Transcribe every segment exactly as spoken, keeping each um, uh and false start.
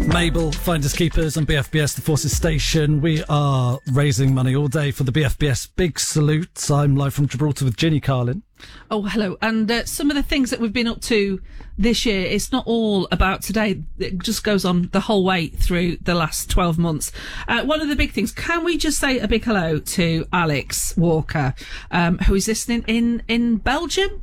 Mabel, Finders Keepers and B F B S, the Forces Station. We are raising money all day for the B F B S Big Salute. I'm live from Gibraltar with Ginny Carlin. Oh, hello. And uh, some of the things that we've been up to this year, it's not all about today. It just goes on the whole way through the last twelve months. Uh, one of the big things, can we just say a big hello to Alex Walker, um, who is listening in, in Belgium?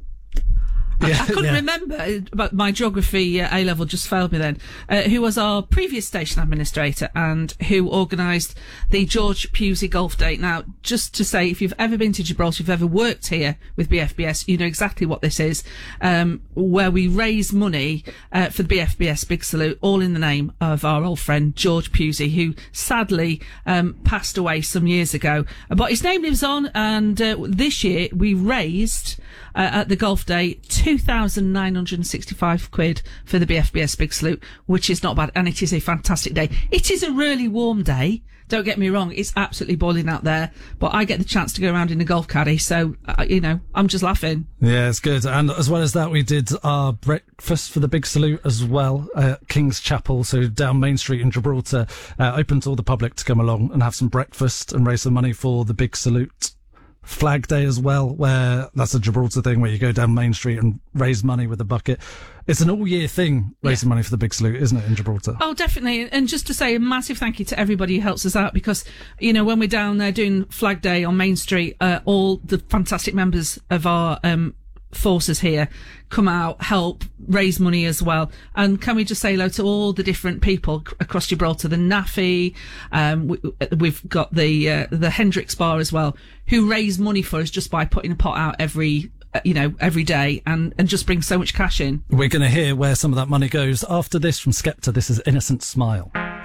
I, Yeah, I couldn't yeah. remember, but my geography uh, A-level just failed me then, uh, who was our previous station administrator and who organised the George Pusey Golf Day. Now, just to say, if you've ever been to Gibraltar, if you've ever worked here with B F B S, you know exactly what this is, um, where we raise money uh, for the B F B S Big Salute, all in the name of our old friend George Pusey, who sadly um, passed away some years ago. But his name lives on, and uh, this year we raised uh, at the Golf Day two thousand nine hundred sixty-five quid for the B F B S Big Salute, which is not bad, and it is a fantastic day. It is a really warm day, don't get me wrong, it's absolutely boiling out there, but I get the chance to go around in a golf caddy, so, uh, you know, I'm just laughing. Yeah, it's good. And as well as that, we did our breakfast for the Big Salute as well at King's Chapel, so down Main Street in Gibraltar, uh, open to all the public to come along and have some breakfast and raise some money for the Big Salute. Flag Day as well, where that's a Gibraltar thing where you go down Main Street and raise money with a bucket. It's an all year thing, raising yeah. money for the Big Salute, isn't it, in Gibraltar? Oh, definitely. And just to say a massive thank you to everybody who helps us out, because, you know, when we're down there doing Flag Day on Main Street, uh, all the fantastic members of our um forces here come out, help raise money as well. And can we just say hello to all the different people c- across Gibraltar, the N A F I, um, we, we've got the uh, the Hendrix Bar as well, who raise money for us just by putting a pot out every uh, you know every day and and just bring so much cash in. We're going to hear where some of that money goes after this from Skepta. This is Innocent Smile.